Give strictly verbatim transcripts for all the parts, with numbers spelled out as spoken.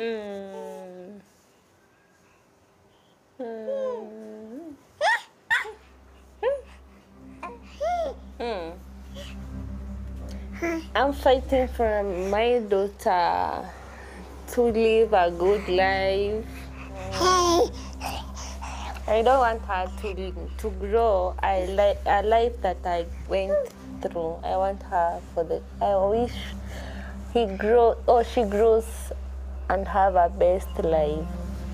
Mm. Mm. Mm. I'm fighting for my daughter to live a good life. I don't want her to to grow a, li a life that I went through. I want her for the. I wish he grow or she grows and have a best life.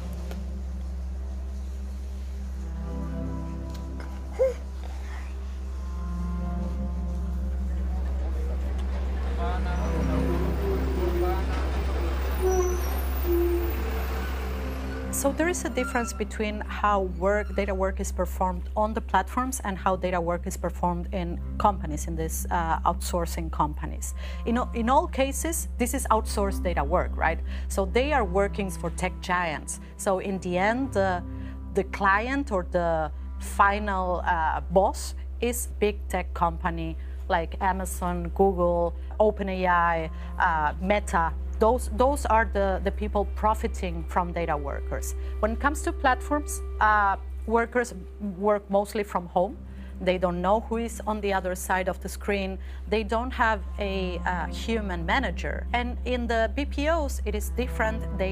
So there is a difference between how work, data work is performed on the platforms and how data work is performed in companies, in these uh, outsourcing companies. In, in all cases, this is outsourced data work, right? So they are working for tech giants. So in the end, uh, the client or the final uh, boss is big tech company like Amazon, Google, OpenAI, uh, Meta. Those, those are the, the people profiting from data workers. When it comes to platforms, uh, workers work mostly from home. They don't know who is on the other side of the screen. They don't have a uh, human manager. And in the B P Os, it is different. They